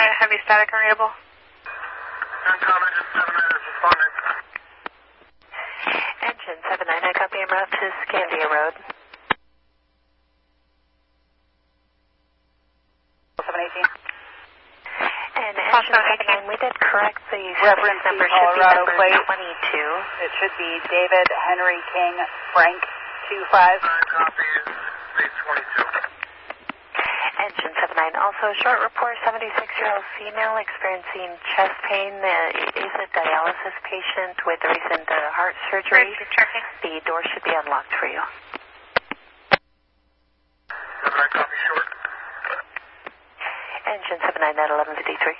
heavy static unreadable. Engine 79, I copy en route to Scandia Road. 718. And engine 79, we did correct the reference number Colorado should be plate. number 22. It should be David Henry King Frank 25. Copy, 822. Engine 79, also short report, 76-year-old female experiencing chest pain. Is a dialysis patient with recent heart surgery. The door should be unlocked for you. 79, copy short. Engine 79 at 1153.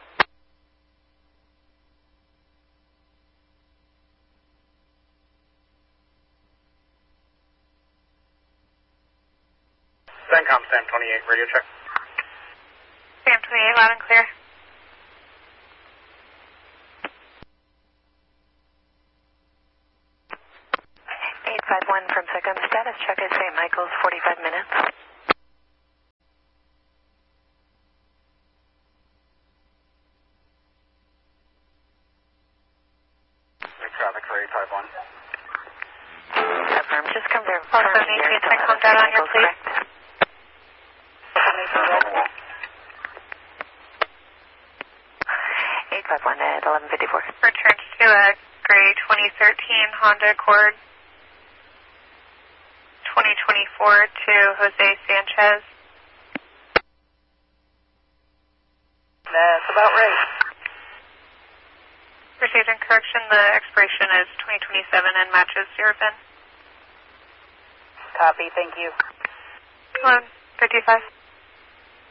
CENTCOM, Sam 28, radio check. Sam 28, loud and clear. From second status check at St. Michael's, 45 minutes. Traffic for 851. Confirm, just come there. Also, need to check calm down on your plate. 851 at 1154. Return to a gray 2013 Honda Accord 2024 to Jose Sanchez. That's about right. Received in correction, the expiration is 2027 and matches your VIN. Copy, thank you. 55.